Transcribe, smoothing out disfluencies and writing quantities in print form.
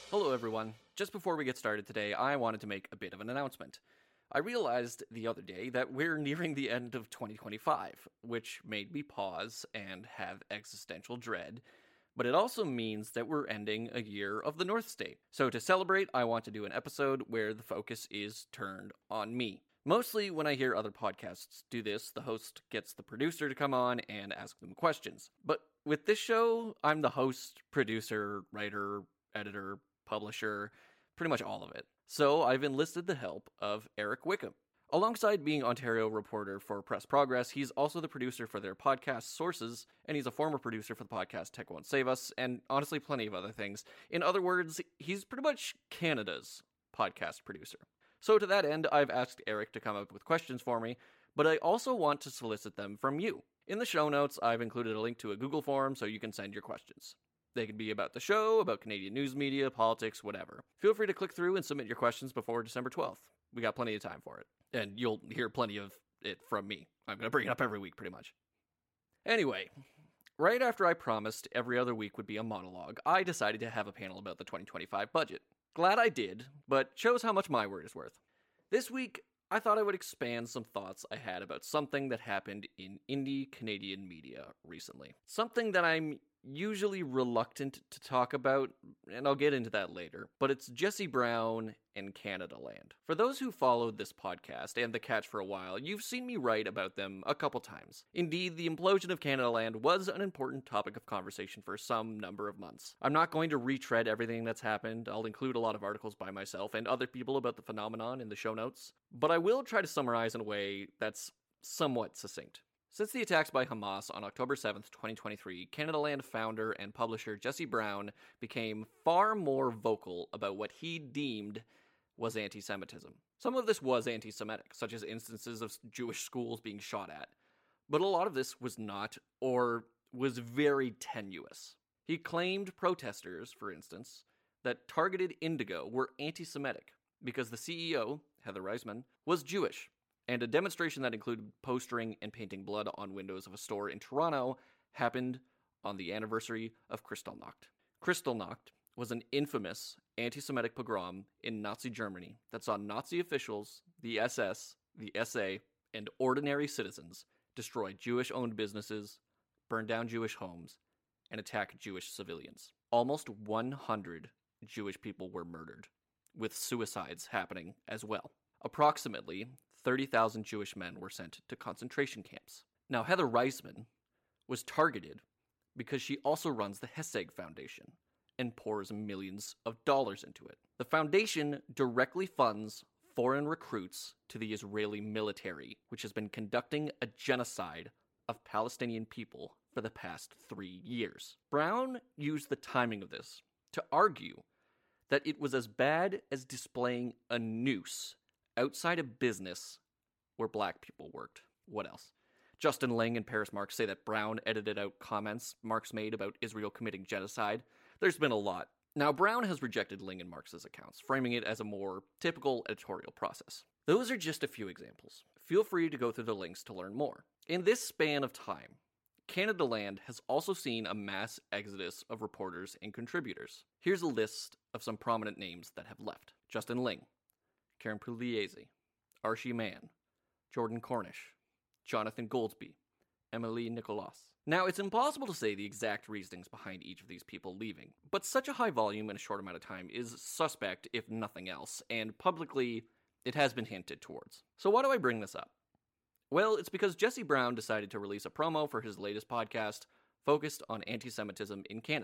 Hello everyone. Just before we get started today, I wanted to make a bit of an announcement. I realized the other day that we're nearing the end of 2025, which made me pause and have existential dread, but it also means that we're ending a year of the North State. So to celebrate, I want to do an episode where the focus is turned on me. Mostly when I hear other podcasts do this, the host gets the producer to come on and ask them questions. But with this show, I'm the host, producer, writer, editor, publisher, pretty much all of it. So I've enlisted the help of Eric Wickham. Alongside being Ontario reporter for Press Progress, he's also the producer for their podcast Sources, and he's a former producer for the podcast Tech Won't Save Us, and honestly plenty of other things. In other words, he's pretty much Canada's podcast producer. So to that end, I've asked Eric to come up with questions for me, but I also want to solicit them from you. In the show notes, I've included a link to a Google form so you can send your questions. They could be about the show, about Canadian news media, politics, whatever. Feel free to click through and submit your questions before December 12th. We got plenty of time for it. And you'll hear plenty of it from me. I'm going to bring it up every week, pretty much. Anyway, right after I promised every other week would be a monologue, I decided to have a panel about the 2025 budget. Glad I did, but shows how much my word is worth. This week, I thought I would expand some thoughts I had about something that happened in indie Canadian media recently. Something that I'm usually reluctant to talk about, and I'll get into that later, but it's Jesse Brown and Canadaland. For those who followed this podcast and The Catch for a while, you've seen me write about them a couple times. Indeed, the implosion of Canadaland was an important topic of conversation for some number of months. I'm not going to retread everything that's happened. I'll include a lot of articles by myself and other people about the phenomenon in the show notes, but I will try to summarize in a way that's somewhat succinct. Since the attacks by Hamas on October 7th, 2023, Canadaland founder and publisher Jesse Brown became far more vocal about what he deemed was anti-Semitism. Some of this was anti-Semitic, such as instances of Jewish schools being shot at, but a lot of this was not, or was very tenuous. He claimed protesters, for instance, that targeted Indigo were anti-Semitic because the CEO, Heather Reisman, was Jewish. And a demonstration that included postering and painting blood on windows of a store in Toronto happened on the anniversary of Kristallnacht. Kristallnacht was an infamous anti-Semitic pogrom in Nazi Germany that saw Nazi officials, the SS, the SA, and ordinary citizens destroy Jewish-owned businesses, burn down Jewish homes, and attack Jewish civilians. Almost 100 Jewish people were murdered, with suicides happening as well. Approximately 30,000 Jewish men were sent to concentration camps. Now, Heather Reisman was targeted because she also runs the Heseg Foundation and pours millions of dollars into it. The foundation directly funds foreign recruits to the Israeli military, which has been conducting a genocide of Palestinian people for the past 3 years. Brown used the timing of this to argue that it was as bad as displaying a noose outside a business where black people worked. What else? Justin Ling and Paris Marks say that Brown edited out comments Marks made about Israel committing genocide. There's been a lot. Now, Brown has rejected Ling and Marks' accounts, framing it as a more typical editorial process. Those are just a few examples. Feel free to go through the links to learn more. In this span of time, Canadaland has also seen a mass exodus of reporters and contributors. Here's a list of some prominent names that have left. Justin Ling, Karen Pugliese, Archie Mann, Jordan Cornish, Jonathan Goldsby, Emily Nicolas. Now, it's impossible to say the exact reasonings behind each of these people leaving, but such a high volume in a short amount of time is suspect, if nothing else, and publicly, it has been hinted towards. So why do I bring this up? Well, it's because Jesse Brown decided to release a promo for his latest podcast focused on anti-Semitism in Canada.